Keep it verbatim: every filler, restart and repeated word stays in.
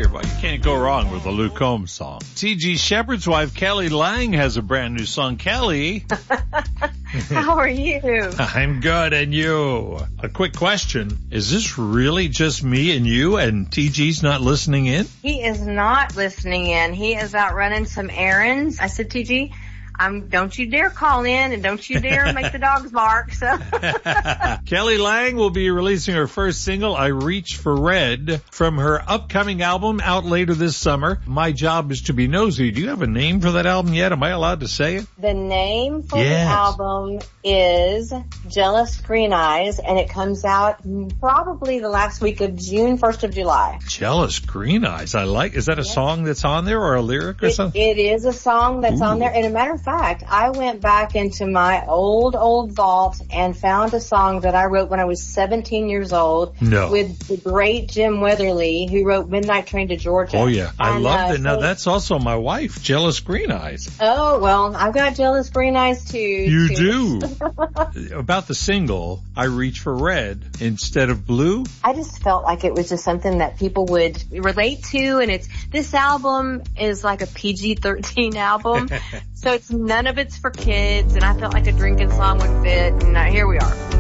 here, but you can't go wrong with a Luke Combs song. T G Shepherd's wife, Kelly Lang, has a brand new song. Kelly. How are you? I'm good, and you? A quick question. Is this really just me and you, and T G's not listening in? He is not listening in. He is out running some errands. I said, T G, I'm, don't you dare call in and don't you dare make the dogs bark. So Kelly Lang will be releasing her first single, I Reach for Red, from her upcoming album out later this summer. My Job is to Be Nosy. Do you have a name for that album yet? Am I allowed to say it? The name for Yes. the album is Jealous Green Eyes, and it comes out probably the last week of June, first of July. Jealous Green Eyes. I like. Is that a Yes. song that's on there or a lyric or It, something? it is a song that's Ooh. on there. And a matter of fact, I went back into my old, old vault and found a song that I wrote when I was seventeen years old No. with the great Jim Weatherly, who wrote Midnight Train to Georgia. Oh, yeah. I And, love uh, it. Now, so- that's also my wife, Jealous Green Eyes. Oh, well, I've got jealous green eyes too. You too. do. About the single, I Reach for Red instead of blue. I just felt like it was just something that people would relate to, and it's, this album is like a P G thirteen album, so it's none of it's for kids, and I felt like a drinking song would fit, and uh, here we are.